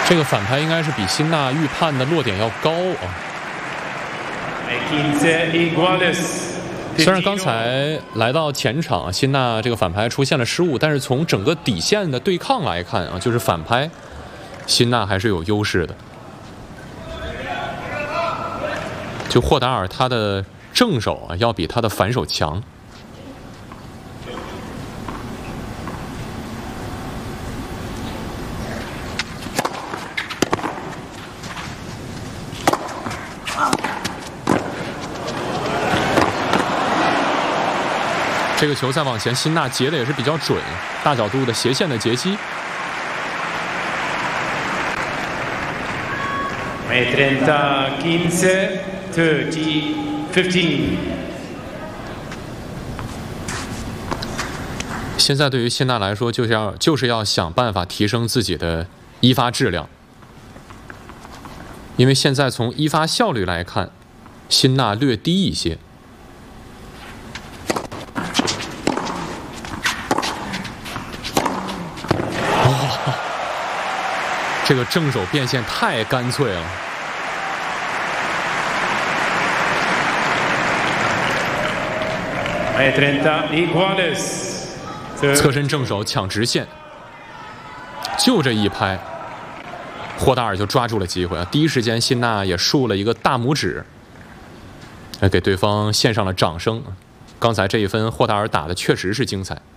这个反拍应该是比辛纳预判的落点要高啊。虽然刚才来到前场，辛纳这个反拍出现了失误，但是从整个底线的对抗来看啊，就是反拍，辛纳还是有优势的。就霍达尔他的正手啊，要比他的反手强。这个球再往前，辛纳截的也是比较准，大角度的斜线的截击。现在对于辛纳来说，就是要想办法提升自己的一发质量，因为现在从一发效率来看，辛纳略低一些。这个正手变现太干脆了。侧身正手抢直线，就这一拍，霍达尔就抓住了机会啊！第一时间，辛纳也竖了一个大拇指，给对方献上了掌声。刚才这一分，霍达尔打的确实是精彩。